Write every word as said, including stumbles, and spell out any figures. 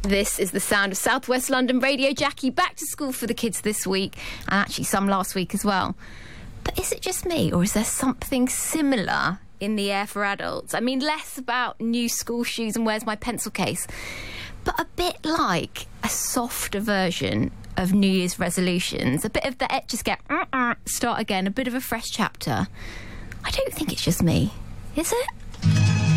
This is the sound of South West London Radio. Jackie, back to school for the kids this week, and actually some last week as well. But is it just me, or is there something similar in the air for adults? I mean, less about new school shoes and where's my pencil case, but a bit like a softer version of New Year's resolutions. A bit of the just get uh-uh, start again, a bit of a fresh chapter. I don't think it's just me, is it?